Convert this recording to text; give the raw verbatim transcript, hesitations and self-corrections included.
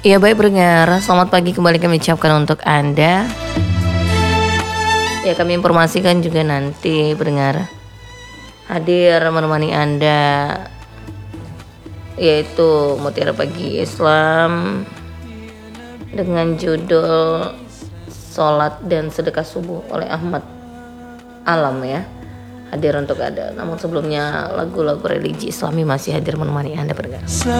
Ya baik pendengar, selamat pagi kembali kami ucapkan untuk Anda. Ya kami informasikan juga nanti pendengar hadir menemani Anda yaitu Mutiara Pagi Islam dengan judul Sholat dan Sedekah Subuh oleh Ahmad Alam ya. Hadir untuk Anda. Namun sebelumnya lagu-lagu religi Islami masih hadir menemani Anda pendengar.